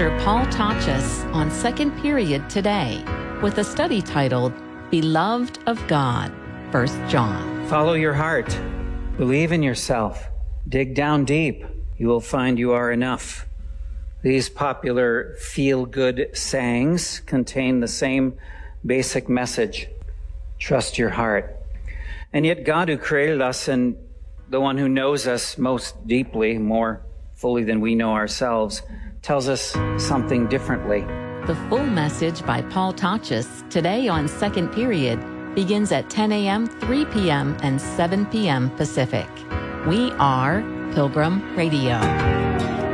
Pastor Paul Tachus on Second Period today with a study titled Beloved of God, 1 John. Follow your heart. Believe in yourself. Dig down deep. You will find you are enough. These popular feel-good sayings contain the same basic message. Trust your heart. And yet God, who created us and the one who knows us most deeply, more fully than we know ourselves, tells us something differently. The full message by Paul Tachus today on Second Period begins at 10 a.m., 3 p.m., and 7 p.m. Pacific. We are Pilgrim Radio.